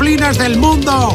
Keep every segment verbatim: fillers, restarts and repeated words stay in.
Pamplinas del mundo.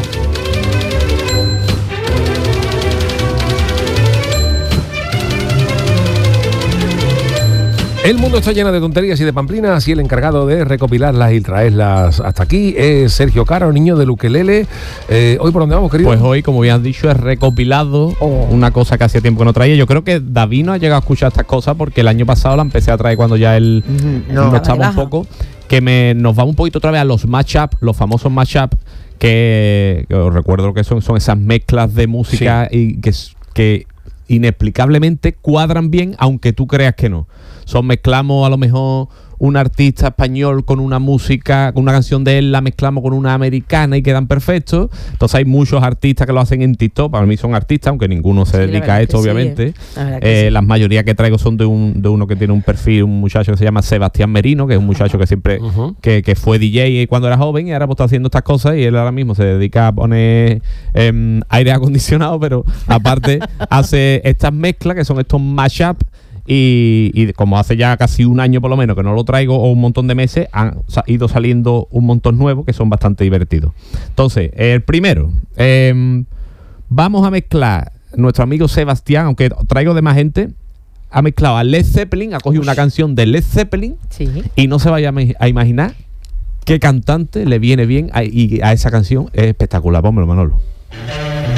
El mundo está lleno de tonterías y de pamplinas y el encargado de recopilarlas y traerlas hasta aquí es Sergio Caro, niño del ukelele. Eh, ¿Hoy por dónde vamos, querido? Pues hoy, como bien has dicho, he recopilado oh. una cosa que hacía tiempo que no traía. Yo creo que David no ha llegado a escuchar estas cosas porque el año pasado la empecé a traer cuando ya él mm-hmm. no, no estaba un poco. Que me, nos vamos un poquito otra vez a los mashup, los famosos mashup, que, que os recuerdo lo que son, son esas mezclas de música sí. y que, que inexplicablemente cuadran bien, aunque tú creas que no. Son mezclamos a lo mejor un artista español con una música, con una canción de él, la mezclamos con una americana y quedan perfectos. Entonces hay muchos artistas que lo hacen en TikTok. Para mí son artistas, aunque ninguno se sí, dedica a esto, obviamente. Sí, eh. eh, sí. Las mayoría que traigo son de un de uno que tiene un perfil, un muchacho que se llama Sebastián Merino, que es un muchacho que siempre uh-huh. que, que fue D J cuando era joven y ahora pues, está haciendo estas cosas y él ahora mismo se dedica a poner eh, aire acondicionado, pero aparte hace estas mezclas que son estos mashup. Y, y como hace ya casi un año por lo menos que no lo traigo o un montón de meses, han sa- ido saliendo un montón nuevos que son bastante divertidos. Entonces, el primero, eh, vamos a mezclar nuestro amigo Sebastián, aunque traigo de más gente, ha mezclado a Led Zeppelin, ha cogido una canción de Led Zeppelin sí. y no se vaya a, me- a imaginar qué cantante le viene bien a, y a esa canción es espectacular. Pónmelo, Manolo.